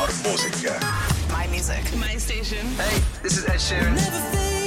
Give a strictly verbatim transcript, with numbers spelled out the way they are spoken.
miglior musica. My music. My station. Hey, this is Ed Sheeran. Never fade.